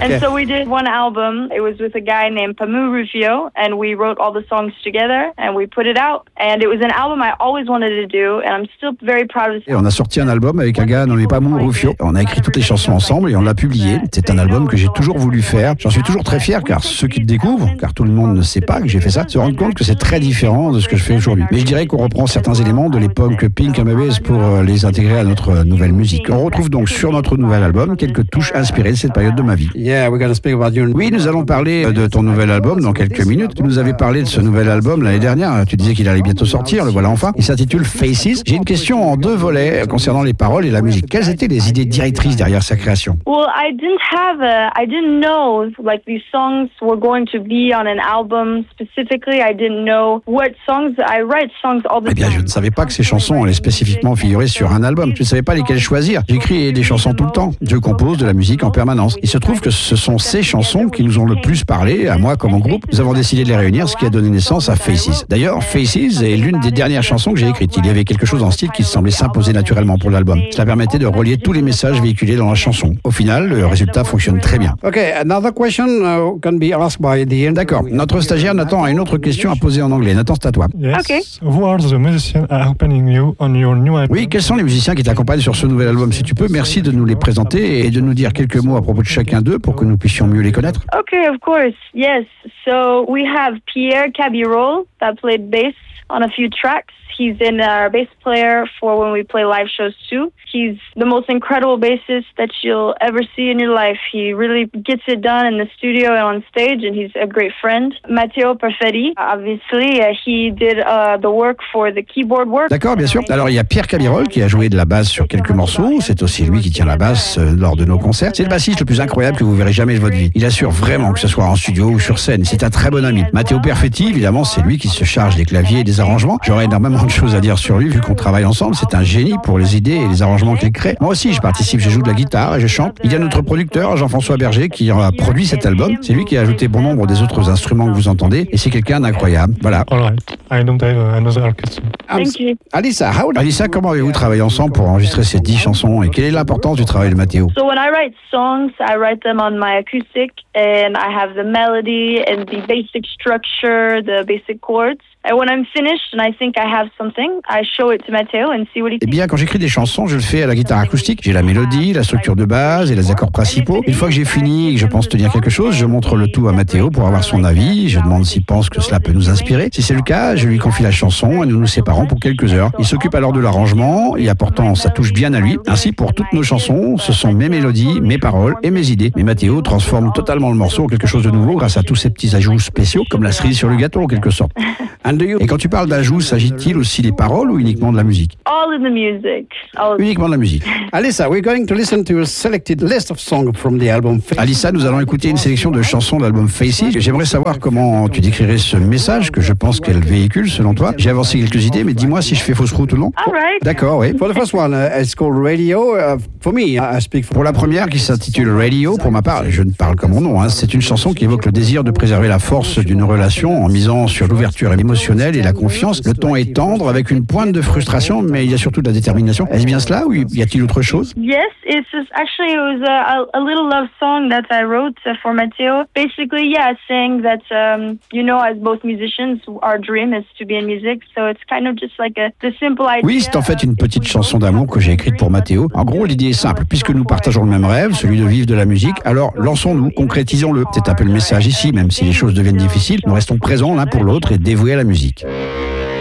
And so we did one album. It was with a guy named Pamu Rufio, and we wrote all the songs together, and we put it out. And it was an album I always wanted to do, and I'm still very proud of it. Et on a sorti un album avec un gars nommé Pamu Rufio. On a écrit toutes les chansons ensemble et on l'a publié. C'est un album que j'ai toujours voulu faire. J'en suis toujours très fier car ceux qui le découvrent, car tout le monde ne sait pas que j'ai fait ça, se rendent compte que c'est très différent de ce que je fais aujourd'hui. Mais je dirais qu'on reprend certains éléments de l'époque Pink and Babies pour les intégrer à notre nouvelle musique. On retrouve donc sur notre nouvel album quelques touches inspirées de cette période de ma vie. Oui, nous allons parler de ton nouvel album dans quelques minutes. Tu nous avais parlé de ce nouvel album l'année dernière. Tu disais qu'il allait bientôt sortir. Le voilà enfin. Il s'intitule Faces. J'ai une question en 2 volets concernant les paroles et la musique. Quelles étaient les idées directrices derrière sa création? Well, I didn't know like these songs were going to be on an album specifically. I didn't know what songs. I write songs all the time. Eh bien, je ne savais pas que ces chansons allaient spécifiquement figurer sur un album. Je ne savais pas lesquelles choisir. J'écris des chansons tout le temps. Je compose de la musique en permanence. Il se trouve que ce sont ces chansons qui nous ont le plus parlé, à moi comme au groupe. Nous avons décidé de les réunir, ce qui a donné naissance à Faces. D'ailleurs, Faces est l'une des dernières chansons que j'ai écrites. Il y avait quelque chose dans le style qui semblait s'imposer naturellement pour l'album. Cela permettait de relier tous les messages véhiculés dans la chanson. Au final, le résultat fonctionne très bien. Okay, another question can be asked by the... D'accord. Notre stagiaire Nathan a une autre question à poser en anglais. Nathan, c'est à toi. Yes. Okay. Who are the musicians accompanying you on your new album? Oui, quels sont les musiciens qui t'accompagnent sur ce nouvel album? Si tu peux, merci de nous les présenter et de nous dire quelques mots à propos de chacun d'eux pour que nous puissions mieux les connaître. Okay, of course. Yes. So we have Pierre Cabirol that played bass on a few tracks. He's in our bass player for when we play live shows too. He's the most incredible bassist that you'll ever see in your life. He really gets it done in the studio and on stage, and he's a great friend. Matteo Perfetti, obviously, he did the work for the keyboard work. D'accord, bien sûr. Alors, il y a Pierre Cabirol qui a joué de la basse sur quelques morceaux. C'est aussi lui qui tient la basse lors de nos concerts. C'est le bassiste le plus incroyable que vous verrez jamais de votre vie. Il assure vraiment que ce soit en studio ou sur scène. C'est un très bon ami. Matteo Perfetti, évidemment, c'est lui qui se charge des claviers et des arrangements. J'aurais énormément de choses à dire sur lui vu qu'on travaille ensemble. C'est un génie pour les idées et les arrangements qu'il crée. Moi aussi, je participe, je joue de la guitare et je chante. Il y a notre producteur, Jean-François Berger, qui a produit cet album. C'est lui qui a ajouté bon nombre des autres instruments que vous entendez et c'est quelqu'un d'incroyable. Voilà. All right. I don't have another question. Thank you. Alissa, comment avez-vous travaillé ensemble pour enregistrer ces 10 chansons et quelle est l'importance du travail de Matteo? So when I write songs, I write them on my acoustic, and I have the melody and the basic structure, the basic chords. And when I'm finished and I think I have something, I show it to Matteo and see what he Eh thinks. bien, quand j'écris des chansons, je le fais à la guitare acoustique. J'ai la mélodie, la structure de base et les accords principaux. Une fois que j'ai fini et que je pense tenir quelque chose, je montre le tout à Matteo pour avoir son avis. Je demande s'il pense que cela peut nous inspirer. Si c'est le cas, je lui confie la chanson et nous nous séparons pour quelques heures. Il s'occupe alors de l'arrangement et apportant sa touche bien à lui. Ainsi, pour toutes nos chansons, ce sont mes mélodies, mes paroles et mes idées. Mais Matteo transforme totalement le morceau en quelque chose de nouveau grâce à tous ces petits ajouts spéciaux, comme la cerise sur le gâteau en quelque sorte. Et quand tu parles d'ajouts, s'agit-il aussi des paroles ou uniquement de la musique? All in the music. Uniquement de la musique. Alissa, we're going to listen to a selected list of songs from the album. Alissa, nous allons écouter une sélection de chansons de l'album Faces. J'aimerais savoir comment tu décrirais ce message que je pense qu'elle véhicule selon toi. J'ai avancé quelques idées, mais dis-moi si je fais fausse route ou non. All right. D'accord, oui. For the first one, it's called Radio. For me, I speak for... Pour la première, qui s'intitule Radio, pour ma part, je ne parle que mon nom, hein, c'est une chanson qui évoque le désir de préserver la force d'une relation en misant sur l'ouverture émotionnelle et la confiance. Le ton est tendre avec une pointe de frustration, mais il y a surtout de la détermination. Est-ce bien cela ou y a-t-il autre chose? Yes, it was a little love song that I wrote for Matteo. Basically, yeah, saying that, as both musicians, our dream is to be in music, so it's kind of just like the simple idea. Oui, c'est en fait une petite chanson d'amour que j'ai écrite pour Matteo. En gros, l'idée est simple. Puisque nous partageons le même rêve, celui de vivre de la musique, alors lançons-nous, concrétisons-le. C'est un peu le message ici, même si les choses deviennent difficiles, nous restons présents l'un pour l'autre et dévoués à la musique.